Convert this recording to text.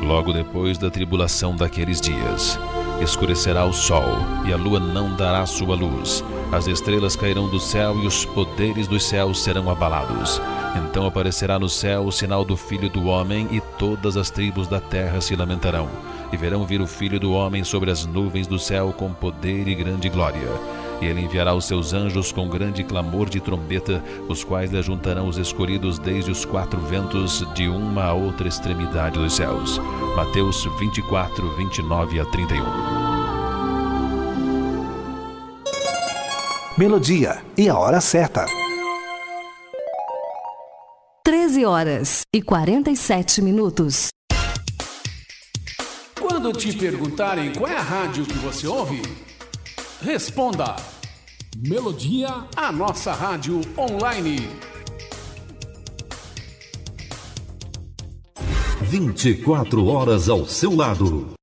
logo depois da tribulação daqueles dias. Escurecerá o sol, e a lua não dará sua luz. As estrelas cairão do céu, e os poderes dos céus serão abalados. Então aparecerá no céu o sinal do Filho do Homem, e todas as tribos da terra se lamentarão. E verão vir o Filho do Homem sobre as nuvens do céu com poder e grande glória. E ele enviará os seus anjos com grande clamor de trombeta, os quais lhe ajuntarão os escolhidos desde os quatro ventos, de uma a outra extremidade dos céus. Mateus 24, 29 a 31. Melodia e a hora certa. 13h47. Quando te perguntarem qual é a rádio que você ouve, responda: Melodia, a nossa rádio online. 24 horas ao seu lado.